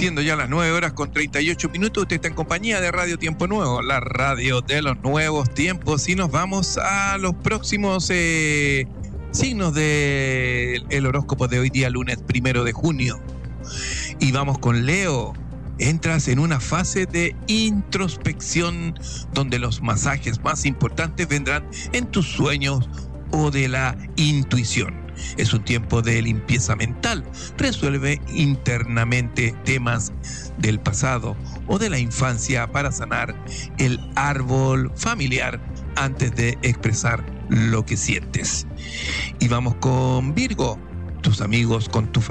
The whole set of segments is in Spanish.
Siendo ya las 9:38, usted está en compañía de Radio Tiempo Nuevo, la radio de los nuevos tiempos, y nos vamos a los próximos signos del horóscopo de hoy día, lunes 1 de junio. Y vamos con Leo. Entras en una fase de introspección donde los masajes más importantes vendrán en tus sueños o de la intuición. Es un tiempo de limpieza mental. Resuelve internamente temas del pasado o de la infancia para sanar el árbol familiar antes de expresar lo que sientes. Y vamos con Virgo. Tus amigos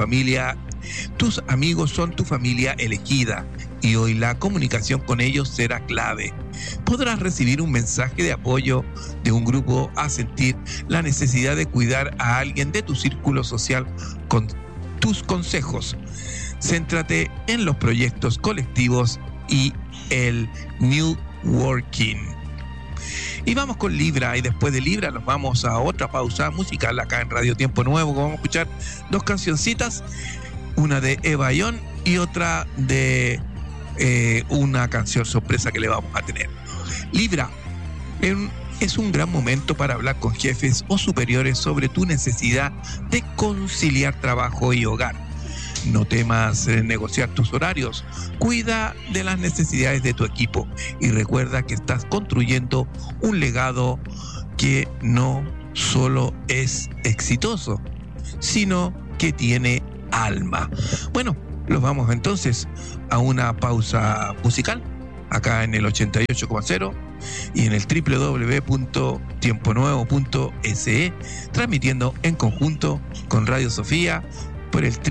son tu familia elegida y hoy la comunicación con ellos será clave. Podrás recibir un mensaje de apoyo de un grupo a sentir la necesidad de cuidar a alguien de tu círculo social con tus consejos. Céntrate en los proyectos colectivos y el New Working. Y vamos con Libra, y después de Libra nos vamos a otra pausa musical acá en Radio Tiempo Nuevo. Vamos a escuchar dos cancioncitas, una de Eva Ayón y otra de una canción sorpresa que le vamos a tener. Libra, es un gran momento para hablar con jefes o superiores sobre tu necesidad de conciliar trabajo y hogar. No temas negociar tus horarios. Cuida de las necesidades de tu equipo y recuerda que estás construyendo un legado que no solo es exitoso, sino que tiene alma. Bueno, los vamos entonces a una pausa musical acá en el 88,0 y en el www.tiemponuevo.se, transmitiendo en conjunto con Radio Sofía por el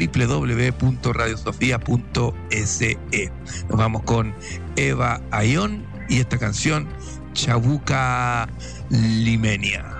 www.radiosofia.se. Nos vamos con Eva Ayón y esta canción Chabuca Limeña.